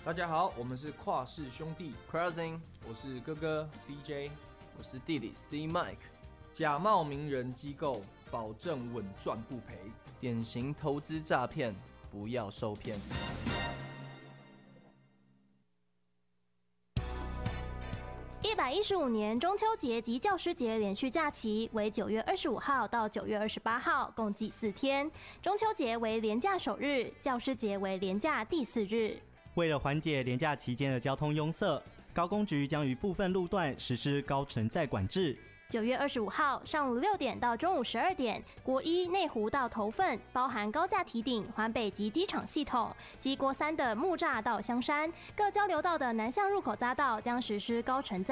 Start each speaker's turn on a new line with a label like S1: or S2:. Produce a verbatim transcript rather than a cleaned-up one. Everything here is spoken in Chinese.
S1: 大家好，我们是跨世兄弟
S2: Crossing，
S1: 我是哥哥 C J，
S2: 我是弟弟 C Mike。
S1: 假冒名人机构，保证稳赚不赔。
S2: 典型投资诈骗，不要受骗。
S3: 一百一十五年中秋节及教师节连续假期为九月二十五号到九月二十八号，共计四天。中秋节为连假首日，教师节为连假第四日。
S4: 为了缓解连假期间的交通拥塞，高公局将于部分路段实施高承载管制。
S3: 九月二十五号上午六点到中午十二点，国一内湖到头份包含高架堤顶、环北及机场系统及国三的木栅到香山各交流道的南向入口匝道将实施高承载